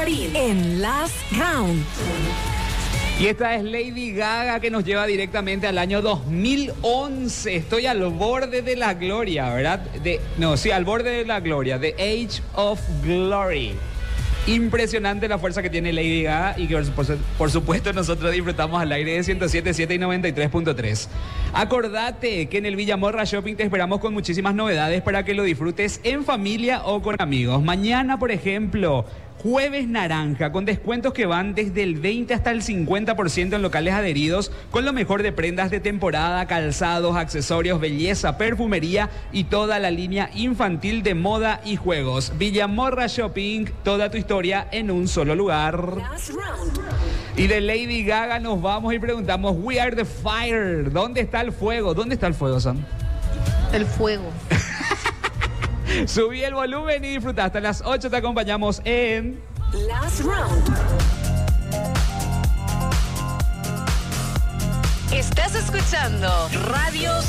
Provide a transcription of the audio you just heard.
Marín en Last Round. Y esta es Lady Gaga, que nos lleva directamente al año 2011. Estoy al borde de la gloria, ¿verdad? Al borde de la gloria. The Age of Glory. Impresionante la fuerza que tiene Lady Gaga y que por supuesto nosotros disfrutamos al aire de 107.7 y 93.3. Acordate que en el Villamorra Shopping te esperamos con muchísimas novedades para que lo disfrutes en familia o con amigos. Mañana, por ejemplo, Jueves Naranja, con descuentos que van desde el 20 hasta el 50% en locales adheridos, con lo mejor de prendas de temporada, calzados, accesorios, belleza, perfumería y toda la línea infantil de moda y juegos. Villamorra Shopping, toda tu historia en un solo lugar. Y de Lady Gaga nos vamos y preguntamos, We Are the Fire, ¿dónde está el fuego? ¿Dónde está el fuego, Sam? El fuego. Subí el volumen y disfruta. Hasta las 8 te acompañamos en Last Round. Estás escuchando Radio